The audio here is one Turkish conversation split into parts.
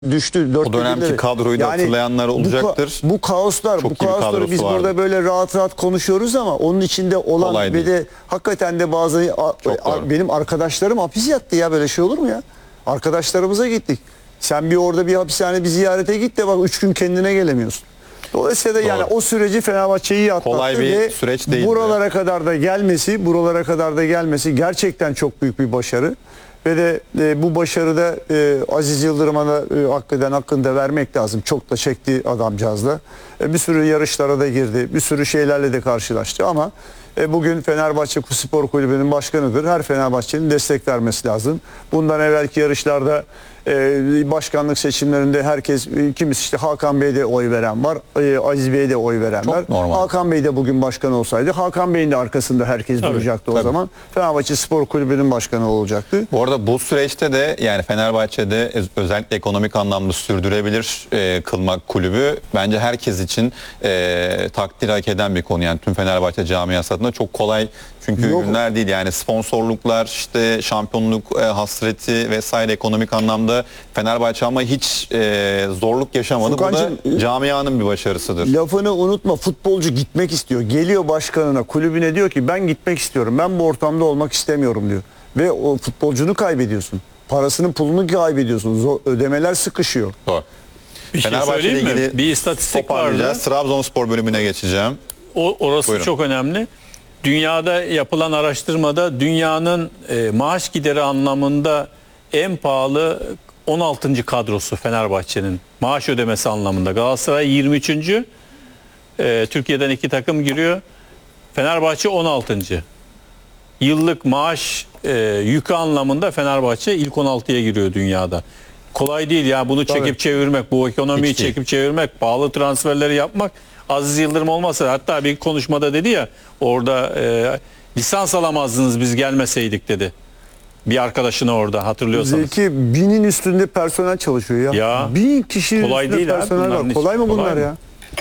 düştü. O dönemki kadroyu da hatırlayanlar olacaktır. Bu kaosları biz burada böyle rahat rahat konuşuyoruz ama onun içinde olan Kolay ve de hakikaten de bazı benim arkadaşlarım hapis yattı ya, böyle şey olur mu ya? Arkadaşlarımıza gittik. Sen bir orada bir hapishane bir ziyarete git de bak 3 gün kendine gelemiyorsun. Dolayısıyla yani o süreci Fenerbahçe'yi atlattı. Kolay bir ve süreç değildi. buralara kadar da gelmesi gerçekten çok büyük bir başarı. Ve de bu başarıda Aziz Yıldırım'a da hakikaten hakkını da vermek lazım. Çok da çekti adamcağız da. Bir sürü yarışlara da girdi. Bir sürü şeylerle de karşılaştı ama bugün Fenerbahçe Spor Kulübü'nün başkanıdır. Her Fenerbahçe'nin destek vermesi lazım. Bundan evvelki yarışlarda başkanlık seçimlerinde herkes, kimisi işte Hakan Bey'de oy veren var, Aziz Bey'de oy veren var. Hakan Bey de bugün başkan olsaydı Hakan Bey'in de arkasında herkes duracaktı o zaman. Fenerbahçe Spor Kulübü'nün başkanı olacaktı. Bu arada bu süreçte de yani Fenerbahçe'de özellikle ekonomik anlamda sürdürebilir kılmak kulübü bence herkes için takdir hak eden bir konu. Yani tüm Fenerbahçe camiası adına çok kolay çünkü günler değil yani sponsorluklar, işte şampiyonluk hasreti vesaire ekonomik anlamda Fenerbahçe ama hiç zorluk yaşamadı. Furkancığım, bu da camianın bir başarısıdır. Lafını unutma, futbolcu gitmek istiyor. Geliyor başkanına, kulübüne diyor ki ben gitmek istiyorum. Ben bu ortamda olmak istemiyorum diyor. Ve o futbolcunu kaybediyorsun. Parasının pulunu kaybediyorsun. Ödemeler sıkışıyor. Doğru. Bir şey söyleyeyim mi? Bir istatistik vardı. Trabzonspor bölümüne geçeceğim. Orası Buyurun. çok önemli. Dünyada yapılan araştırmada dünyanın maaş gideri anlamında en pahalı 16. kadrosu Fenerbahçe'nin. Maaş ödemesi anlamında. Galatasaray 23. Türkiye'den 2 takım giriyor. Fenerbahçe 16. Yıllık maaş yükü anlamında Fenerbahçe ilk 16'ya giriyor dünyada. Kolay değil ya bunu çekip çevirmek, bu ekonomiyi çekip çevirmek, pahalı transferleri yapmak. Aziz Yıldırım olmasa, hatta bir konuşmada dedi ya orada lisans alamazdınız biz gelmeseydik dedi. Bir arkadaşına orada, hatırlıyorsanız. Zeki 1000'in üstünde personel çalışıyor ya. 1000 kişinin üstünde değil personel var. Kolay mı bunlar ya?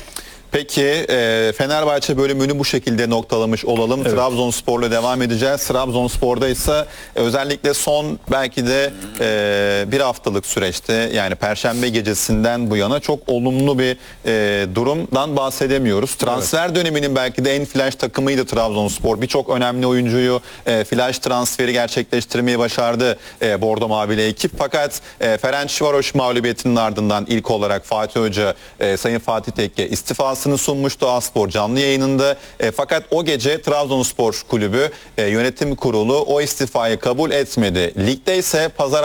Peki Fenerbahçe bölümünü bu şekilde noktalamış olalım. Evet. Trabzonspor'la devam edeceğiz. Trabzonspor'da ise özellikle son belki de bir haftalık süreçte yani Perşembe gecesinden bu yana çok olumlu bir durumdan bahsedemiyoruz. Transfer döneminin belki de en flash takımıydı Trabzonspor. Birçok önemli oyuncuyu flash transferi gerçekleştirmeyi başardı Bordo Mavili ekip. Fakat Ferencvaros mağlubiyetinin ardından ilk olarak Fatih Hoca, Sayın Fatih Tekke istifası sunmuştu A-Spor canlı yayınında. Fakat o gece Trabzonspor Kulübü yönetim kurulu o istifayı kabul etmedi. Ligde ise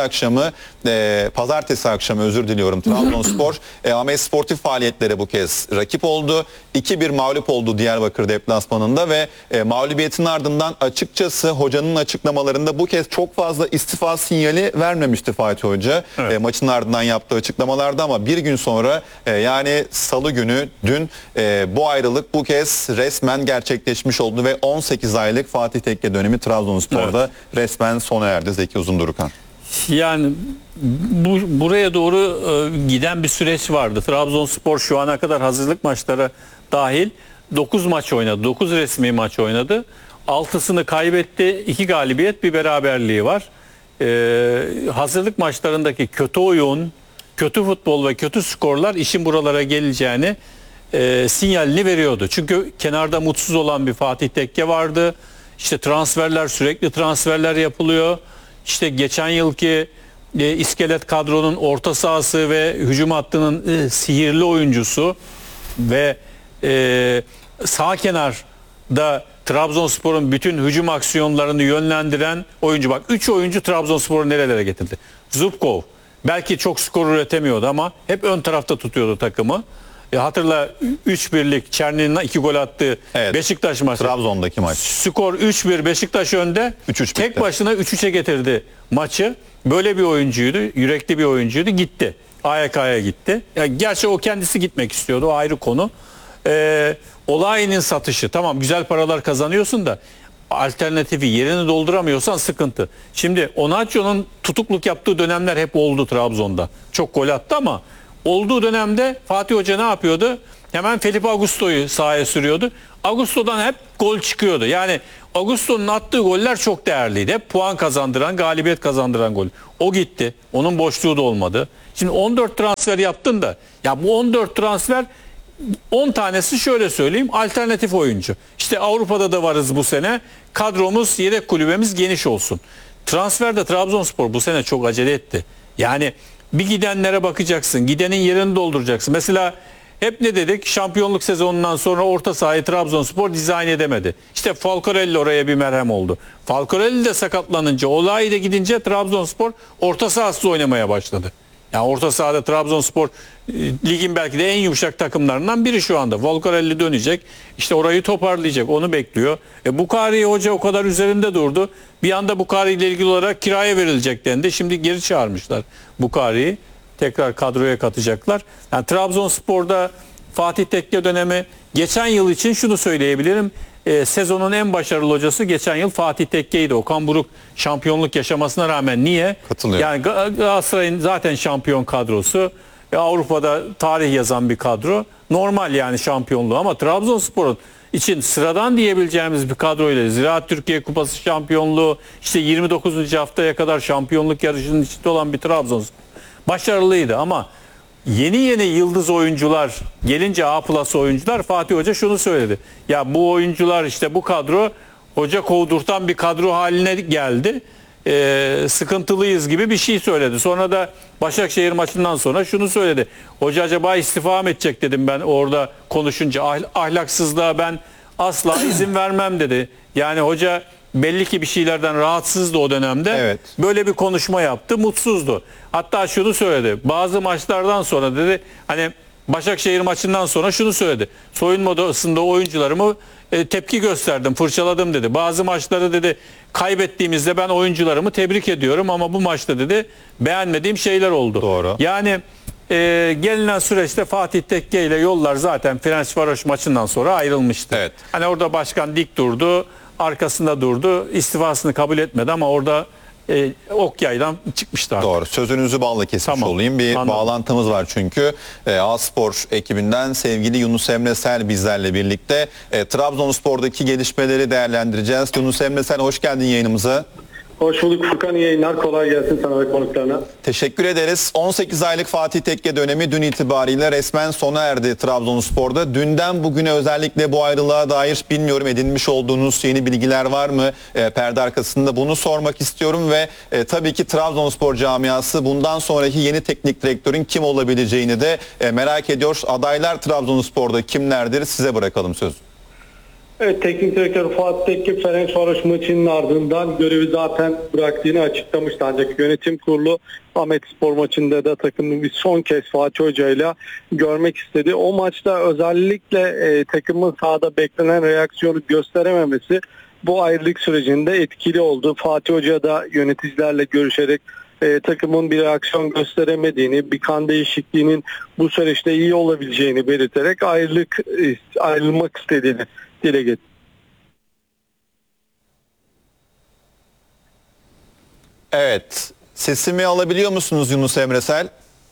pazartesi akşamı özür diliyorum Trabzonspor Ahmet Sportif faaliyetlere bu kez rakip oldu. 2-1 mağlup oldu Diyarbakır deplasmanında ve mağlubiyetin ardından açıkçası hocanın açıklamalarında bu kez çok fazla istifa sinyali vermemişti Fatih Hoca. Evet. Maçın ardından yaptığı açıklamalarda ama bir gün sonra yani salı günü dün bu ayrılık bu kez resmen gerçekleşmiş oldu ve 18 aylık Fatih Tekke dönemi Trabzonspor'da resmen sona erdi Zeki Uzundurukan. Yani buraya doğru giden bir süreç vardı. Trabzonspor şu ana kadar hazırlık maçlara dahil 9 maç oynadı. 9 resmi maç oynadı. 6'sını kaybetti. 2 galibiyet, bir beraberliği var. Hazırlık maçlarındaki kötü oyun, kötü futbol ve kötü skorlar işin buralara geleceğini sinyalini veriyordu. Çünkü kenarda mutsuz olan bir Fatih Tekke vardı. İşte sürekli transferler yapılıyor. İşte geçen yılki iskelet kadronun orta sahası ve hücum hattının sihirli oyuncusu ve sağ kenarda Trabzonspor'un bütün hücum aksiyonlarını yönlendiren oyuncu. Bak 3 oyuncu Trabzonspor'u nerelere getirdi. Zubkov belki çok skor üretemiyordu ama hep ön tarafta tutuyordu takımı. Hatırla 3-1'lik Çerni'nin 2 gol attığı Beşiktaş maçı. Trabzon'daki maç. Skor 3-1, Beşiktaş önde. 3-3 tek başına 3-3'e getirdi maçı. Böyle bir oyuncuydu, yürekli bir oyuncuydu. Gitti. AYK'ya gitti. Yani gerçi o kendisi gitmek istiyordu, o ayrı konu. Olayının satışı. Tamam, güzel paralar kazanıyorsun da alternatifi yerini dolduramıyorsan sıkıntı. Şimdi Onaccio'nun tutukluk yaptığı dönemler hep oldu Trabzon'da. Çok gol attı ama olduğu dönemde Fatih Hoca ne yapıyordu? Hemen Felipe Augusto'yu sahaya sürüyordu. Augusto'dan hep gol çıkıyordu. Yani Augusto'nun attığı goller çok değerliydi. Hep puan kazandıran, galibiyet kazandıran gol. O gitti. Onun boşluğu da olmadı. Şimdi 14 transfer yaptın da ya bu 14 transfer 10 tanesi şöyle söyleyeyim alternatif oyuncu. İşte Avrupa'da da varız bu sene. Kadromuz, yedek kulübemiz geniş olsun. Transferde Trabzonspor bu sene çok acele etti. Yani bir gidenlere bakacaksın. Gidenin yerini dolduracaksın. Mesela hep ne dedik? Şampiyonluk sezonundan sonra orta sahayı Trabzonspor dizayn edemedi. İşte Falcarelli oraya bir merhem oldu. Falcarelli de sakatlanınca, Olay da gidince Trabzonspor orta sahasız oynamaya başladı. Yani orta sahada Trabzonspor ligin belki de en yumuşak takımlarından biri şu anda. Falcarelli dönecek. İşte orayı toparlayacak. Onu bekliyor. Bukhari Hoca o kadar üzerinde durdu. Bir anda Bukhari ile ilgili olarak kiraya verilecek dendi. Şimdi geri çağırmışlar Bukhari'yi. Tekrar kadroya katacaklar. Yani Trabzonspor'da Fatih Tekke dönemi, geçen yıl için şunu söyleyebilirim. Sezonun en başarılı hocası geçen yıl Fatih Tekke'ydi. Okan Buruk şampiyonluk yaşamasına rağmen niye? Katılıyorum. Yani Galatasaray'ın zaten şampiyon kadrosu. Avrupa'da tarih yazan bir kadro. Normal yani şampiyonluğu ama Trabzonspor'un için sıradan diyebileceğimiz bir kadroyla Ziraat Türkiye Kupası şampiyonluğu, işte 29. haftaya kadar şampiyonluk yarışının içinde olan bir Trabzonspor başarılıydı ama yeni yıldız oyuncular gelince, A+ oyuncular, Fatih Hoca şunu söyledi. Ya bu oyuncular, işte bu kadro hoca kovdurtan bir kadro haline geldi. Sıkıntılıyız gibi bir şey söyledi. Sonra da Başakşehir maçından sonra şunu söyledi. Hoca acaba istifa mı edecek dedim ben orada konuşunca. Ahlaksızlığa ben asla izin vermem dedi. Yani hoca belli ki bir şeylerden rahatsızdı o dönemde. Evet. Böyle bir konuşma yaptı. Mutsuzdu. Hatta şunu söyledi. Bazı maçlardan sonra dedi, hani Başakşehir maçından sonra şunu söyledi. Soyunma odasında oyuncularımı tepki gösterdim, fırçaladım dedi. Bazı maçları dedi kaybettiğimizde ben oyuncularımı tebrik ediyorum ama bu maçta dedi beğenmediğim şeyler oldu. Doğru. Yani gelinen süreçte Fatih Tekke ile yollar zaten Fenerbahçe maçından sonra ayrılmıştı. Evet. Hani orada başkan dik durdu, arkasında durdu, istifasını kabul etmedi ama orada ok yaydan çıkmıştı artık. Doğru. Sözünüzü balla kesmiş Tamam. olayım. Bir Anladım. bağlantımız var çünkü. A-Spor ekibinden sevgili Yunus Emre Sel bizlerle birlikte. Trabzonspor'daki gelişmeleri değerlendireceğiz. Yunus Emre Sel, hoş geldin yayınımıza. Hoş bulduk Furkan, iyi yayınlar, kolay gelsin sana ve konuklarına. Teşekkür ederiz. 18 aylık Fatih Tekke dönemi dün itibariyle resmen sona erdi Trabzonspor'da. Dünden bugüne özellikle bu ayrılığa dair bilmiyorum edinmiş olduğunuz yeni bilgiler var mı perde arkasında, bunu sormak istiyorum ve tabii ki Trabzonspor camiası bundan sonraki yeni teknik direktörün kim olabileceğini de merak ediyor. Adaylar Trabzonspor'da kimlerdir? Size bırakalım sözü. Evet, teknik direktör Fatih Tekke Fenerbahçe maçının ardından görevi zaten bıraktığını açıklamıştı. Ancak yönetim kurulu Ahmetspor maçında da takımı bir son kez Fatih Hoca ile görmek istedi. O maçta özellikle takımın sahada beklenen reaksiyonu gösterememesi bu ayrılık sürecinde etkili oldu. Fatih Hoca da yöneticilerle görüşerek takımın bir reaksiyon gösteremediğini, bir kan değişikliğinin bu süreçte iyi olabileceğini belirterek ayrılmak istediğini dile getirdi. Evet. Sesimi alabiliyor musunuz Yunus Emre Sel?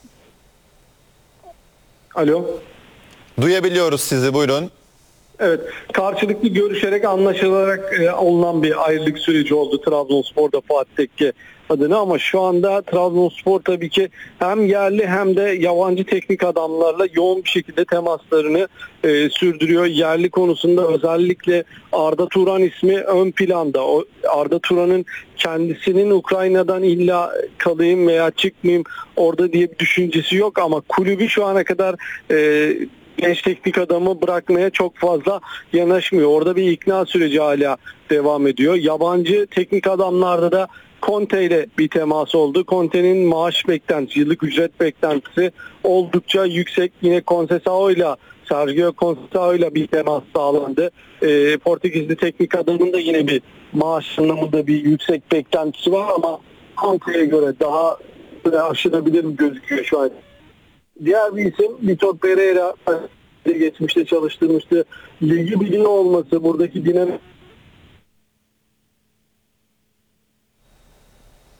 Alo. Duyabiliyoruz sizi, buyurun. Evet, karşılıklı görüşerek anlaşılarak olunan bir ayrılık süreci oldu Trabzonspor'da Fatih Tekke adına ama şu anda Trabzonspor tabii ki hem yerli hem de yabancı teknik adamlarla yoğun bir şekilde temaslarını sürdürüyor. Yerli konusunda özellikle Arda Turan ismi ön planda. Arda Turan'ın kendisinin Ukrayna'dan illa kalayım veya çıkmayayım orada diye bir düşüncesi yok ama kulübü şu ana kadar genç teknik adamı bırakmaya çok fazla yanaşmıyor. Orada bir ikna süreci hala devam ediyor. Yabancı teknik adamlarda da Conte ile bir temas oldu. Conte'nin maaş beklentisi, yıllık ücret beklentisi oldukça yüksek. Yine Sergio Conceição ile bir temas sağlandı. Portekizli teknik adamın da yine bir maaş anlamında bir yüksek beklentisi var ama Conte'ye göre daha aşılabilir gözüküyor şu an. Diğer bir isim Vitor Pereira, geçmişte çalıştırmıştı. Ligi biliyor olması, buradaki dinamik.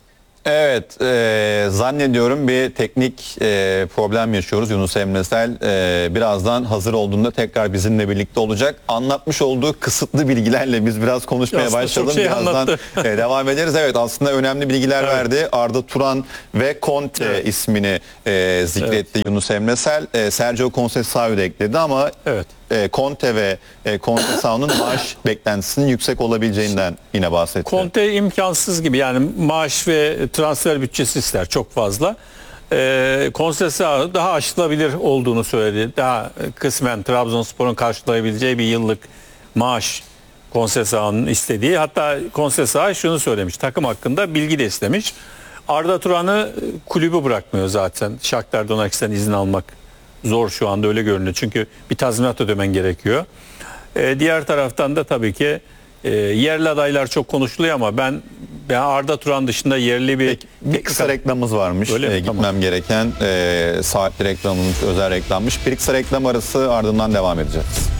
Evet, zannediyorum bir teknik problem yaşıyoruz. Yunus Emresel birazdan hazır olduğunda tekrar bizimle birlikte olacak. Anlatmış olduğu kısıtlı bilgilerle biz biraz konuşmaya Aslında başlayalım. çok şey Birazdan anlattı. devam ederiz. Evet, aslında önemli bilgiler verdi. Arda Turan ve Conte ismini zikretti Yunus Emresel. Sergio Conceição'yu da ekledi ama Evet. Conte ve Conceição'nun maaş beklentisinin yüksek olabileceğinden yine bahsetti. Conte imkansız gibi, yani maaş ve transfer bütçesi ister çok fazla. Conceição daha aşılabilir olduğunu söyledi. Daha kısmen Trabzonspor'un karşılayabileceği bir yıllık maaş Conceição'nun istediği. Hatta Conceição şunu söylemiş, takım hakkında bilgi de istemiş. Arda Turan'ı kulübü bırakmıyor zaten. Shakhtar Donetsk'ten izin almak zor şu anda, öyle görünüyor. Çünkü bir tazminat ödemen gerekiyor. Diğer taraftan da tabii ki yerli adaylar çok konuşuluyor ama ben Arda Turan dışında yerli Bir kısa reklamımız varmış. Öyle mi? Gitmem Tamam. gereken saatli reklamımız, özel reklammış. Bir kısa reklam arası, ardından devam edeceğiz.